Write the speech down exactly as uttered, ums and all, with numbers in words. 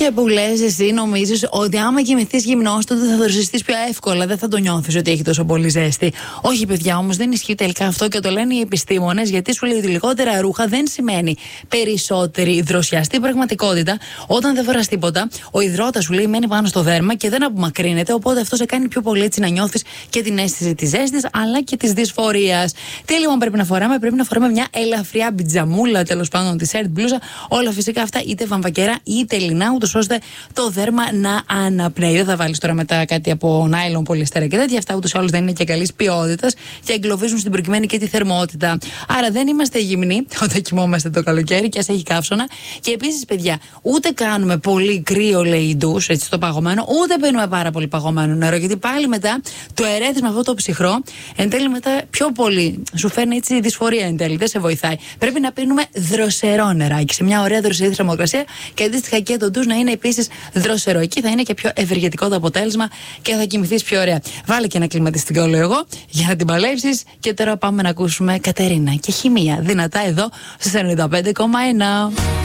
και που λες εσύ νομίζεις ότι άμα κοιμηθείς γυμνός τότε θα δροσιστείς πιο εύκολα, δεν θα το νιώθεις ότι έχει τόσο πολύ ζέστη. Όχι, παιδιά, όμως δεν ισχύει τελικά αυτό και το λένε οι επιστήμονες, γιατί σου λέει ότι λιγότερα ρούχα δεν σημαίνει περισσότερη δροσιά. Στην πραγματικότητα, όταν δεν φοράς τίποτα, ο υδρότας σου λέει μένει πάνω στο δέρμα και δεν απομακρύνεται, οπότε αυτό σε κάνει πιο πολύ έτσι να νιώθεις και την αίσθηση της ζέστης αλλά και της δυσφορίας. Τι λοιπόν πρέπει να φοράμε? Πρέπει να φοράμε μια ελαφριά πιτζαμούλα, τέλος πάντων, τη σερτ μπλούζα. Όλα φυσικά αυτά είτε βαμβακερά είτε λινά, ούτως ώστε το δέρμα να αναπνέει. Δεν θα βάλεις τώρα μετά κάτι από νάιλον, πολυεστέρα και τέτοια. Αυτά ούτως ή άλλως δεν είναι και καλής ποιότητας και εγκλωβίζουν στην προκειμένη και τη θερμότητα. Άρα δεν είμαστε γυμνοί όταν κοιμόμαστε το καλοκαίρι και ας έχει καύσωνα. Και επίσης, παιδιά, ούτε κάνουμε πολύ κρύο, λέει ντους, έτσι το παγωμένο, ούτε παίρνουμε πάρα πολύ παγωμένο νερό. Γιατί πάλι μετά το ερέθισμα αυτό το ψυχρό, εν τέλει μετά πιο πολύ σου φέρνει έτσι δυσφορία εν τέλει. Δεν σε βοηθάει. Πρέπει να πίνουμε δροσερό νεράκι σε μια ωραία δροσερή θερμοκρασία και αντίστοιχα και το ντους να είναι επίσης δροσερό. Εκεί θα είναι και πιο ευεργετικό το αποτέλεσμα και θα κοιμηθείς πιο ωραία. Βάλε και ένα κλιματιστικό, λέω εγώ, για να την παλέψεις. Και τώρα πάμε να ακούσουμε Κατερίνα και Χημεία δυνατά εδώ στο ενενήντα πέντε κόμμα ένα.